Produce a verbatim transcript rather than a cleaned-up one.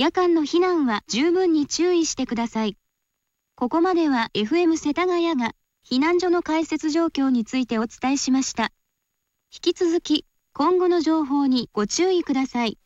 夜間の避難は十分に注意してください。ここまでは エフエム 世田谷が避難所の開設状況についてお伝えしました。引き続き、今後の情報にご注意ください。